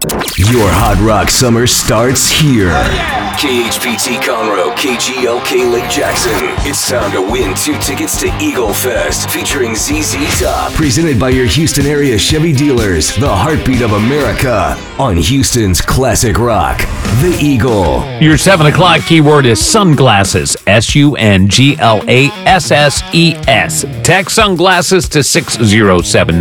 Your Hot Rock summer starts here. KHPT Conroe, KGLK Lake Jackson. It's time to win 2 tickets to Eagle Fest featuring ZZ Top. Presented by your Houston area Chevy dealers, the heartbeat of America. On Houston's classic rock, The Eagle. Your 7 o'clock keyword is sunglasses. SUNGLASSES. Text sunglasses to 6079.